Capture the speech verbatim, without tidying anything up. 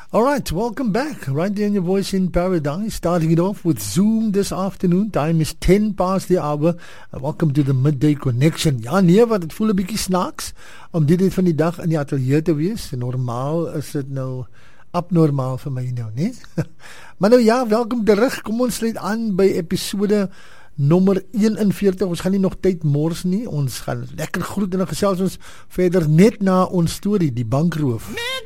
All right, welcome back. Right there in your voice in paradise. Starting it off with Zoom this afternoon. Time is ten past the hour. Uh, welcome to the Midday Connection. Ja, nee, wat het voel 'n bietjie snaaks om dit net van die dag in die ateljee te wees. Normaal is dit nou abnormaal vir my nou, né? Maar nou ja, welkom terug. Kom ons sluit aan by episode nommer eenenveertig. Ons gaan nie nog tyd mors nie. Ons gaan lekker groet en dan gesels ons verder net na ons storie, die bankroof. Nee!